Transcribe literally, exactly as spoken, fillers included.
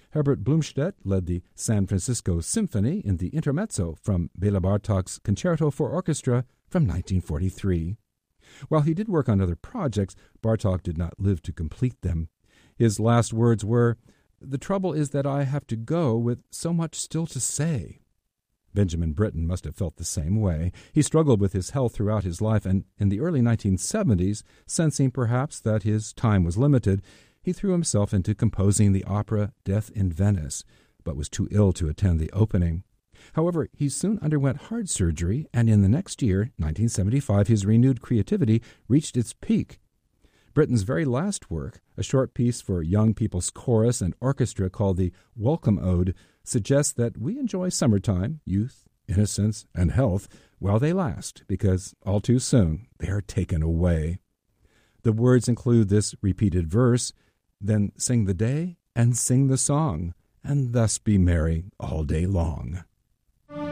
Herbert Blumstedt led the San Francisco Symphony in the intermezzo from Bela Bartok's Concerto for Orchestra from nineteen forty-three. While he did work on other projects, Bartok did not live to complete them. His last words were, "The trouble is that I have to go with so much still to say." Benjamin Britten must have felt the same way. He struggled with his health throughout his life, and in the early nineteen seventies, sensing perhaps that his time was limited, he threw himself into composing the opera Death in Venice, but was too ill to attend the opening. However, he soon underwent heart surgery, and in the next year, nineteen seventy-five, his renewed creativity reached its peak. Britten's very last work, a short piece for young people's chorus and orchestra called the Welcome Ode, suggests that we enjoy summertime, youth, innocence, and health while they last, because all too soon they are taken away. The words include this repeated verse, "Then sing the day and sing the song, and thus be merry all day long."